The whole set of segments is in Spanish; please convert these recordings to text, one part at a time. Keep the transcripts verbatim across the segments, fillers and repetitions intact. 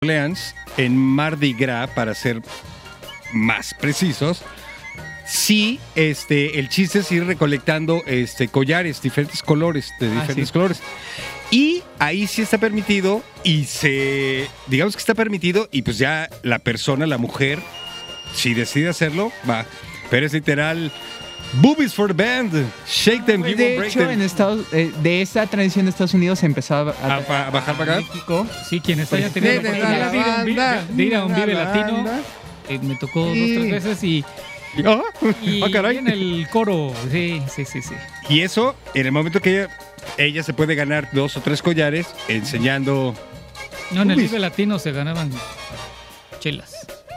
Orleans, en Mardi Gras, para ser más precisos, sí, este, el chiste es ir recolectando este, collares, diferentes colores, de diferentes ah, sí. colores. Y ahí sí está permitido, y se, digamos que está permitido, y pues ya la persona, la mujer, si decide hacerlo, va. Pero es literal, boobies for the band, shake them, give them, break them. De hecho, en Estados, eh, de esta tradición de Estados Unidos se empezó a, a, a, a bajar para acá. México. Sí, quienes hayan tenido la oportunidad de ir a un vive, de ir a un vive latino, eh, me tocó sí. dos, tres veces y... Oh, y oh, caray. en el coro, sí, sí, sí, sí. Y eso, en el momento que ella, ella se puede ganar dos o tres collares enseñando... No, en el Vive Latino se ganaban chelas.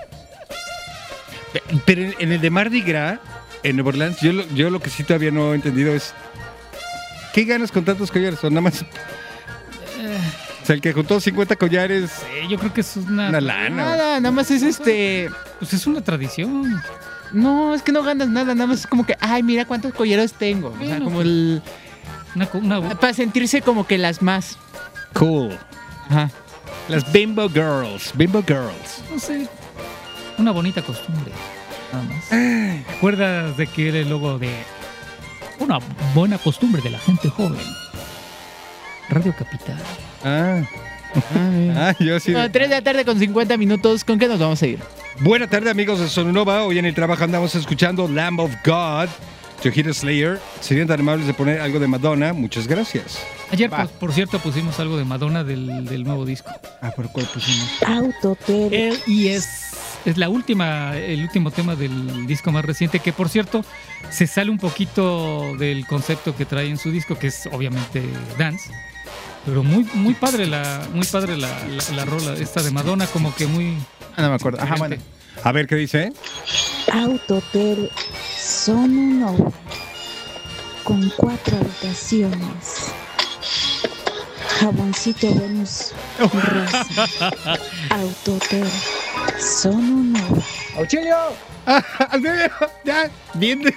Pero en el de Mardi Gras, en Nueva Orleans, yo lo, yo lo que sí todavía no he entendido es... ¿Qué ganas con tantos collares? O nada más... Eh, o sea, el que juntó cincuenta collares... Sí, yo creo que es una... Una lana. Nada, nada más es este... Pues es una tradición. No, es que no ganas nada, nada más es como que, ay, mira cuántos collares tengo. Bueno, o sea, como el... Una, una... Para sentirse como que las más... Cool. Ajá. Las Bimbo Girls. Bimbo Girls. No sé. Una bonita costumbre. Nada más. ¿Te acuerdas de que era el logo de una buena costumbre de la gente joven? Radio Capital. Ah. Ah, yo sí. Bueno, tres de la tarde con cincuenta minutos. ¿Con qué nos vamos a ir? Buena tarde, amigos de Sononova. Hoy en el trabajo andamos escuchando Lamb of God, To Hit a Slayer. Serían tan amables de poner algo de Madonna. Muchas gracias. Ayer, pues, por cierto, pusimos algo de Madonna del, del nuevo disco. Ah, ¿por cuál pusimos? Autotel. Y es, es la última, el último tema del disco más reciente, que por cierto se sale un poquito del concepto que trae en su disco, que es obviamente dance. Pero muy, muy padre la, muy padre la, la, la rola esta de Madonna, como que muy... Ah, no me acuerdo. Ajá, bueno. A ver, ¿qué dice? Autotel Sononova con cuatro habitaciones. Jaboncito Venus rosa. Autotel Sononova. ¡Auxilio! Ya, vienes.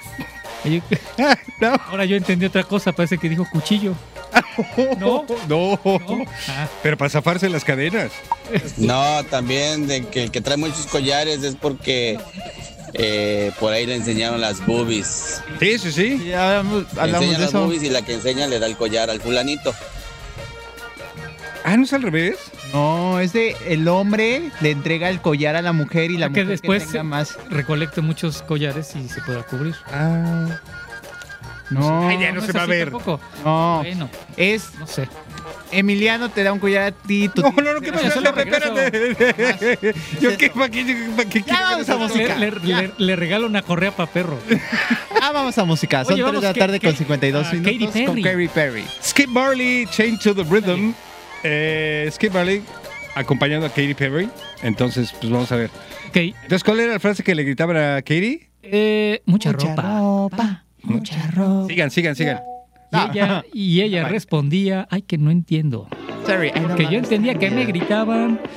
No. Ahora yo entendí otra cosa, parece que dijo cuchillo. No, no, no. Ah. Pero para zafarse las cadenas. No, también de que el que trae muchos collares es porque eh, por ahí le enseñaron las boobies. Sí, sí, sí. Ya hablamos, hablamos enseña de las eso. boobies y la que enseña le da el collar al fulanito. Ah, ¿no es al revés? No, es de el hombre le entrega el collar a la mujer y la que mujer después que tenga más. Recolecte muchos collares y se pueda cubrir. Ah. No, Ay, ya no, no se va a ver. Tampoco. No, bueno, es, no sé. Emiliano te da un collar a ti. No, no, no, ¿qué pasa? Espérate. Yo qué, ¿para qué? ¿Para qué? Ya vamos a música. Le, le, le, le regalo una correa para perro. Ah, vamos a música. Son Oye, tres de la tarde con cincuenta y dos minutos Katy con Katy Perry. Skip Marley, Change to the Rhythm. Eh, Skip Marley acompañando a Katy Perry. Entonces, pues vamos a ver. Okay. Entonces, ¿cuál era la frase que le gritaban a Katy? Eh, mucha, mucha ropa. ropa. Mucha ropa. Sigan, sigan, sigan. Y ella, y ella respondía, ay, que no entiendo. Sorry, que yo entendía que me gritaban,